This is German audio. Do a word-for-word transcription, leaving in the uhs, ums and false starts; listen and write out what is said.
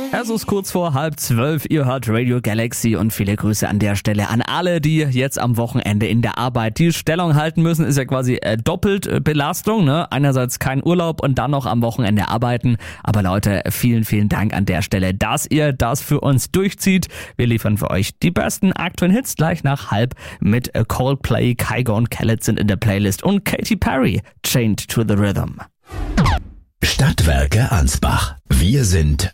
Es ist kurz vor halb zwölf, ihr hört Radio Galaxy und viele Grüße an der Stelle an alle, die jetzt am Wochenende in der Arbeit die Stellung halten müssen. Ist ja quasi äh, doppelt äh, Belastung, ne? Einerseits kein Urlaub und dann noch am Wochenende arbeiten. Aber Leute, vielen, vielen Dank an der Stelle, dass ihr das für uns durchzieht. Wir liefern für euch die besten aktuellen Hits gleich nach halb mit äh, Coldplay, Kygo und Khaled sind in der Playlist und Katy Perry, Chained to the Rhythm. Stadtwerke Ansbach. Wir sind